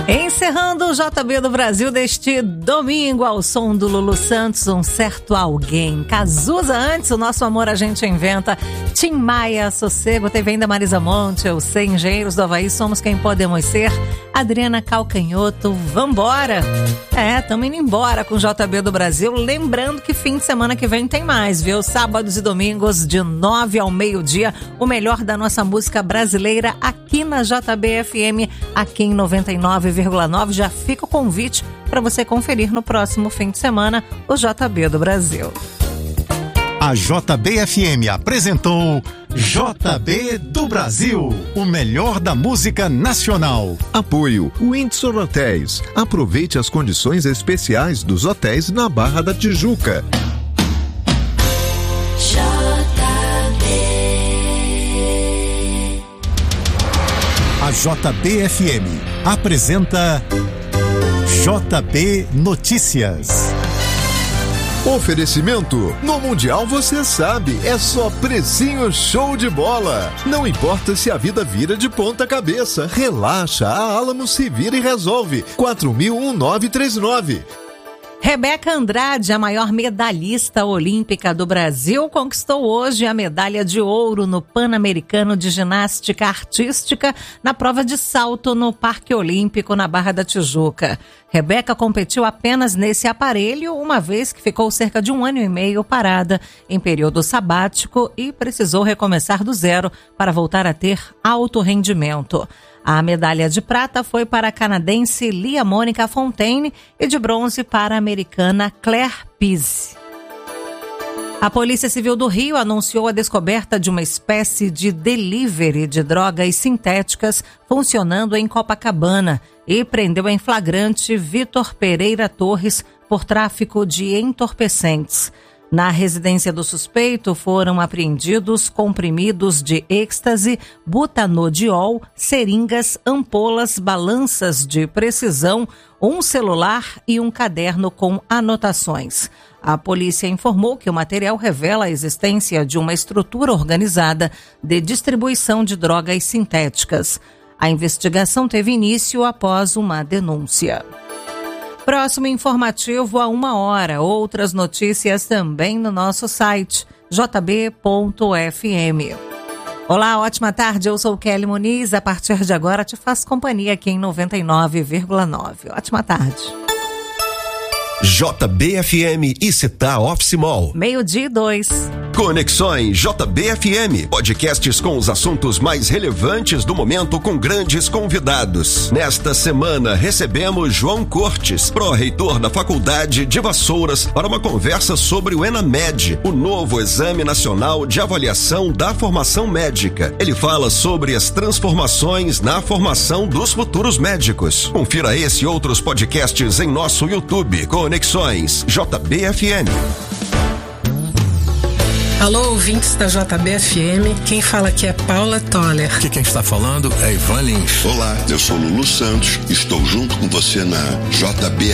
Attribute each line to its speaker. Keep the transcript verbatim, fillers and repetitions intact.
Speaker 1: Encerrando o J B do Brasil deste domingo ao som do Lulu Santos, Um Certo Alguém. Cazuza antes, O Nosso Amor a Gente Inventa. Tim Maia, Sossego, teve ainda Marisa Monte, Eu Sei, Engenheiros do Havaí, Somos Quem Podemos Ser. Adriana Calcanhoto, vambora! É, tamo indo embora com o J B do Brasil. Lembrando que fim de semana que vem tem mais, viu? Sábados e domingos, de nove ao meio-dia, o melhor da nossa música brasileira aqui na J B F M, aqui em noventa e nove vírgula nove. Já fica o convite para você conferir no próximo fim de semana o J B do Brasil.
Speaker 2: A J B F M apresentou J B do Brasil, o melhor da música nacional.
Speaker 3: Apoio Windsor Hotéis. Aproveite as condições especiais dos hotéis na Barra da Tijuca.
Speaker 2: A J B F M apresenta J B Notícias.
Speaker 3: Oferecimento: no Mundial você sabe, é só precinho show de bola. Não importa se a vida vira de ponta cabeça, relaxa, a Alamo se vira e resolve. quatro mil nove três nove.
Speaker 1: Rebeca Andrade, a maior medalhista olímpica do Brasil, conquistou hoje a medalha de ouro no Pan-Americano de Ginástica Artística na prova de salto no Parque Olímpico, na Barra da Tijuca. Rebeca competiu apenas nesse aparelho, uma vez que ficou cerca de um ano e meio parada em período sabático e precisou recomeçar do zero para voltar a ter alto rendimento. A medalha de prata foi para a canadense Lia Mônica Fontaine e de bronze para a americana Claire Pise. A Polícia Civil do Rio anunciou a descoberta de uma espécie de delivery de drogas sintéticas funcionando em Copacabana e prendeu em flagrante Vitor Pereira Torres por tráfico de entorpecentes. Na residência do suspeito foram apreendidos comprimidos de êxtase, butanodiol, seringas, ampolas, balanças de precisão, um celular e um caderno com anotações. A polícia informou que o material revela a existência de uma estrutura organizada de distribuição de drogas sintéticas. A investigação teve início após uma denúncia. Próximo informativo a uma hora. Outras notícias também no nosso site j b ponto f m. Olá, ótima tarde. Eu sou Kelly Muniz. A partir de agora te faço companhia aqui em noventa e nove vírgula nove. Ótima tarde.
Speaker 4: J B F M e Cita Office Mall.
Speaker 1: Meio-dia e dois.
Speaker 4: Conexões J B F M, podcasts com os assuntos mais relevantes do momento com grandes convidados. Nesta semana recebemos João Cortes, pró-reitor da Faculdade de Vassouras, para uma conversa sobre o ENAMED, o novo Exame Nacional de Avaliação da Formação Médica. Ele fala sobre as transformações na formação dos futuros médicos. Confira esse e outros podcasts em nosso YouTube. Conexões J B F M.
Speaker 5: Alô, ouvintes da J B F M, quem fala aqui é Paula Toller.
Speaker 6: Aqui quem está falando é Ivan Lins.
Speaker 7: Olá, eu sou Lulu Santos, estou junto com você na J B